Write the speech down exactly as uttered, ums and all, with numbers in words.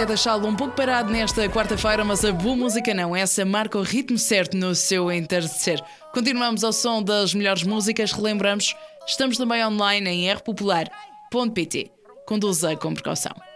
até deixá-lo um pouco parado nesta quarta-feira, mas a boa música não, essa marca o ritmo certo no seu entardecer. Continuamos ao som das melhores músicas, relembramos, estamos também online em r popular ponto p t. Conduza com precaução.